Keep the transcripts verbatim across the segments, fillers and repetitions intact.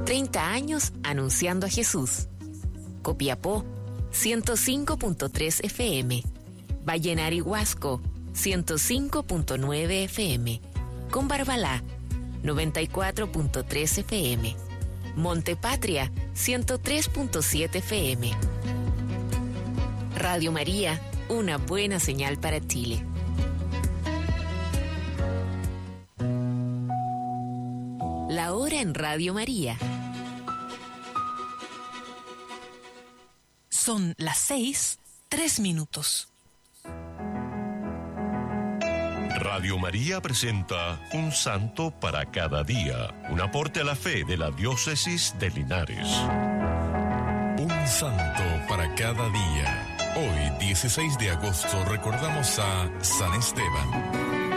treinta años anunciando a Jesús. Copiapó, ciento cinco punto tres F M. Vallenar y Huasco, ciento cinco punto nueve F M. Con Barbalá, noventa y cuatro punto tres F M. Monte Patria, ciento tres punto siete F M. Radio María, una buena señal para Chile. La hora en Radio María. Son las seis, tres minutos. Radio María presenta Un Santo para cada día, un aporte a la fe de la Diócesis de Linares. Un Santo para cada día. Hoy, dieciséis de agosto, recordamos a San Esteban.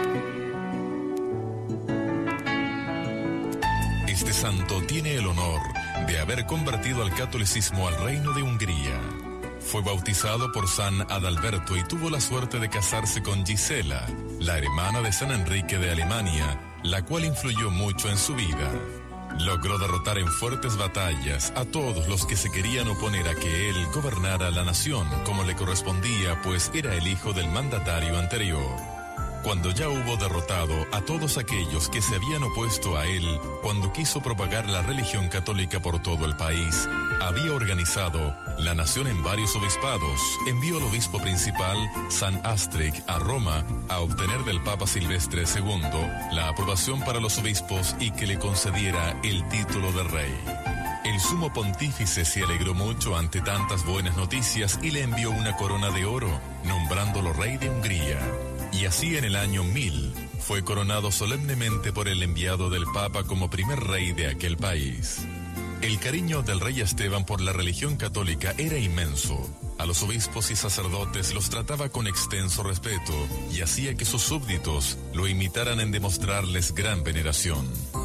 Este santo tiene el honor de haber convertido al catolicismo al reino de Hungría. Fue bautizado por San Adalberto y tuvo la suerte de casarse con Gisela, la hermana de San Enrique de Alemania, la cual influyó mucho en su vida. Logró derrotar en fuertes batallas a todos los que se querían oponer a que él gobernara la nación como le correspondía, pues era el hijo del mandatario anterior. Cuando ya hubo derrotado a todos aquellos que se habían opuesto a él, cuando quiso propagar la religión católica por todo el país, había organizado la nación en varios obispados, envió al obispo principal, San Astric, a Roma a obtener del Papa Silvestre segundo la aprobación para los obispos y que le concediera el título de rey. El sumo pontífice se alegró mucho ante tantas buenas noticias y le envió una corona de oro, nombrándolo rey de Hungría. Y así en el año mil fue coronado solemnemente por el enviado del Papa como primer rey de aquel país. El cariño del rey Esteban por la religión católica era inmenso. A los obispos y sacerdotes los trataba con extenso respeto y hacía que sus súbditos lo imitaran en demostrarles gran veneración.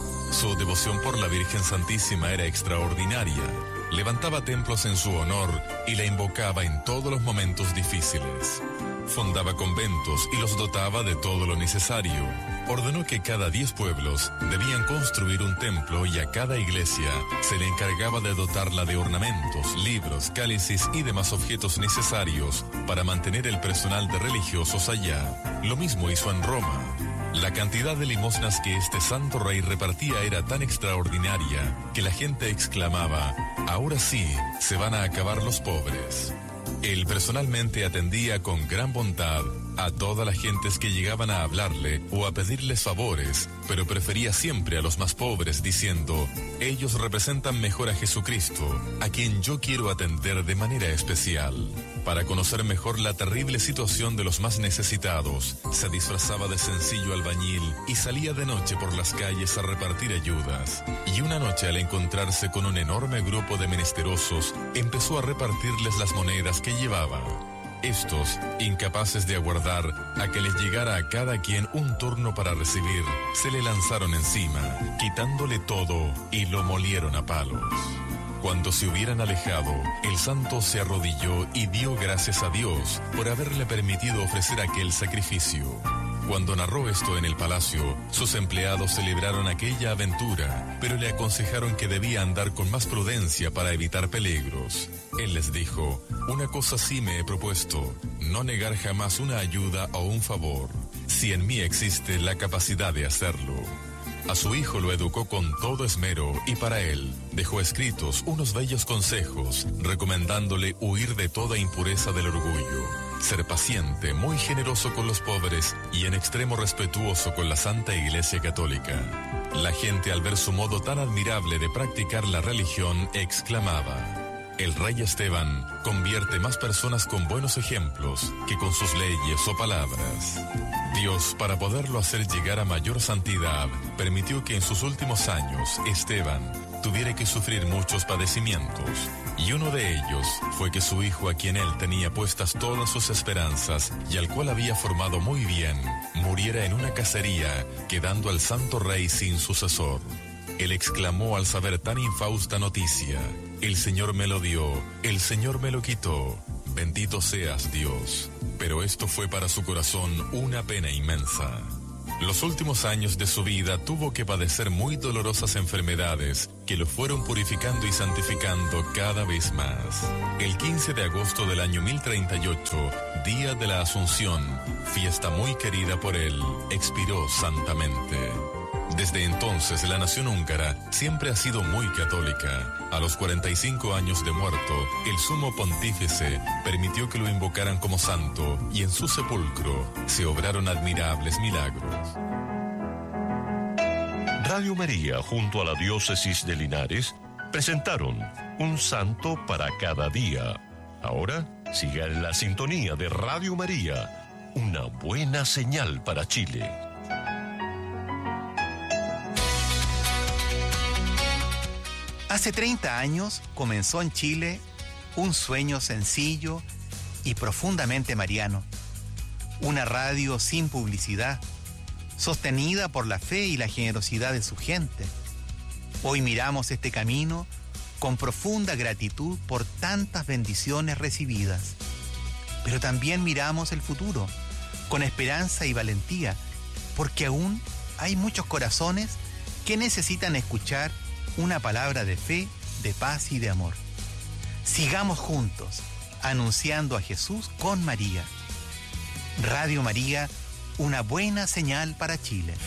Su devoción por la Virgen Santísima era extraordinaria. Levantaba templos en su honor y la invocaba en todos los momentos difíciles. Fundaba conventos y los dotaba de todo lo necesario. Ordenó que cada diez pueblos debían construir un templo y a cada iglesia se le encargaba de dotarla de ornamentos, libros, cálices y demás objetos necesarios para mantener el personal de religiosos allá. Lo mismo hizo en Roma. La cantidad de limosnas que este santo rey repartía era tan extraordinaria que la gente exclamaba: ahora sí, se van a acabar los pobres. Él personalmente atendía con gran bondad a todas las gentes que llegaban a hablarle o a pedirles favores, pero prefería siempre a los más pobres diciendo: ellos representan mejor a Jesucristo, a quien yo quiero atender de manera especial. Para conocer mejor la terrible situación de los más necesitados, se disfrazaba de sencillo albañil y salía de noche por las calles a repartir ayudas. Y una noche, al encontrarse con un enorme grupo de menesterosos, empezó a repartirles las monedas que llevaba. Estos, incapaces de aguardar a que les llegara a cada quien un turno para recibir, se le lanzaron encima, quitándole todo y lo molieron a palos. Cuando se hubieran alejado, el santo se arrodilló y dio gracias a Dios por haberle permitido ofrecer aquel sacrificio. Cuando narró esto en el palacio, sus empleados celebraron aquella aventura, pero le aconsejaron que debía andar con más prudencia para evitar peligros. Él les dijo: una cosa sí me he propuesto, no negar jamás una ayuda o un favor, si en mí existe la capacidad de hacerlo. A su hijo lo educó con todo esmero y para él dejó escritos unos bellos consejos, recomendándole huir de toda impureza del orgullo, ser paciente, muy generoso con los pobres y en extremo respetuoso con la Santa Iglesia Católica. La gente, al ver su modo tan admirable de practicar la religión, exclamaba: el rey Esteban convierte más personas con buenos ejemplos que con sus leyes o palabras. Dios, para poderlo hacer llegar a mayor santidad, permitió que en sus últimos años Esteban tuviera que sufrir muchos padecimientos, y uno de ellos fue que su hijo, a quien él tenía puestas todas sus esperanzas y al cual había formado muy bien, muriera en una cacería, quedando al santo rey sin sucesor. Él exclamó al saber tan infausta noticia: el Señor me lo dio, el Señor me lo quitó, bendito seas Dios. Pero esto fue para su corazón una pena inmensa. Los últimos años de su vida tuvo que padecer muy dolorosas enfermedades que lo fueron purificando y santificando cada vez más. El quince de agosto del año mil treinta y ocho, día de la Asunción, fiesta muy querida por él, expiró santamente. Desde entonces, la nación húngara siempre ha sido muy católica. A los cuarenta y cinco años de muerto, el sumo pontífice permitió que lo invocaran como santo y en su sepulcro se obraron admirables milagros. Radio María, junto a la Diócesis de Linares, presentaron Un Santo para Cada Día. Ahora, siga en la sintonía de Radio María, una buena señal para Chile. Hace treinta años comenzó en Chile un sueño sencillo y profundamente mariano. Una radio sin publicidad, sostenida por la fe y la generosidad de su gente. Hoy miramos este camino con profunda gratitud por tantas bendiciones recibidas. Pero también miramos el futuro con esperanza y valentía, porque aún hay muchos corazones que necesitan escuchar una palabra de fe, de paz y de amor. Sigamos juntos, anunciando a Jesús con María. Radio María, una buena señal para Chile.